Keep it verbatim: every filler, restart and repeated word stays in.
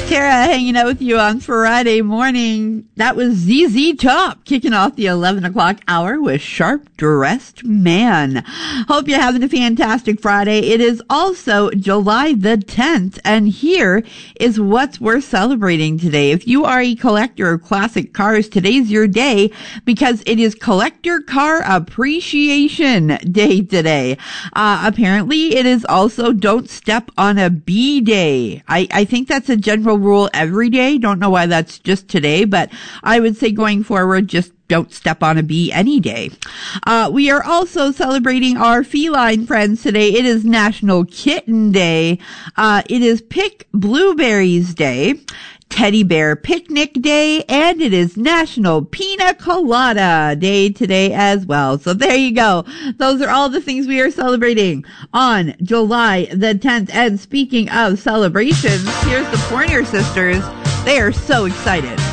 Tara hanging out with you on Friday morning. That was Z Z Top kicking off the eleven o'clock hour with Sharp Dressed Man. Hope you're having a fantastic Friday. It is also July the tenth, and here is what's worth celebrating today. If you are a collector of classic cars, today's your day because it is Collector Car Appreciation Day today. Uh, apparently, it is also Don't Step on a Bee Day. I, I think that's a general rule every day. Don't know why that's just today, but I would say going forward, just don't step on a bee any day. Uh, we are also celebrating our feline friends today. It is National Kitten Day. Uh, it is Pick Blueberries Day, Teddy Bear Picnic Day, and it is National Pina Colada Day today as well. So there you go. Those are all the things we are celebrating on July the tenth. And speaking of celebrations, here's the Pointer Sisters. They are so excited.